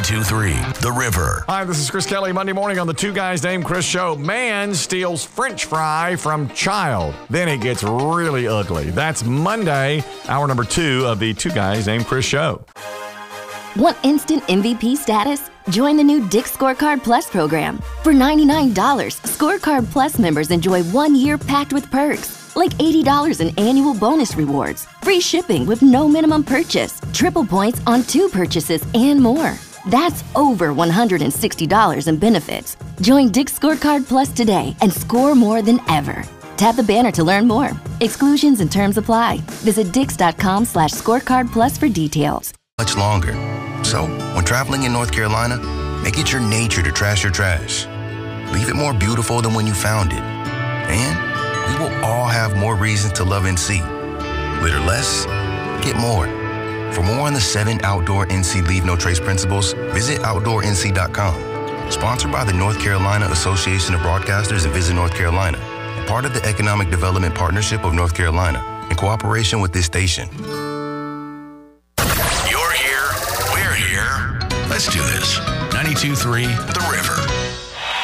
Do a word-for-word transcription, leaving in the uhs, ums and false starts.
ninety-two point three The River. Hi, this is Chris Kelly. Monday morning on the Two Guys Named Chris show. Man steals French fry from child. Then it gets really ugly. That's Monday, hour number two of the Two Guys Named Chris show. Want instant M V P status? Join the new Dick's Scorecard Plus program. For ninety-nine dollars, Scorecard Plus members enjoy one year packed with perks, like eighty dollars in annual bonus rewards, free shipping with no minimum purchase, triple points on two purchases, and more. That's over one hundred sixty dollars in benefits. Join Dick's Scorecard Plus today and score more than ever. Tap the banner to learn more. Exclusions and terms apply. Visit dix.com slash scorecard plus for details. Much longer. So, when traveling in North Carolina, make it your nature to trash your trash. Leave it more beautiful than when you found it. And we will all have more reasons to love N C. Litter less, get more. For more on the seven outdoor N C Leave No Trace principles, visit outdoor N C dot com. Sponsored by the North Carolina Association of Broadcasters and Visit North Carolina, and part of the Economic Development Partnership of North Carolina, in cooperation with this station. You're here. We're here. Let's do this. ninety-two point three The River.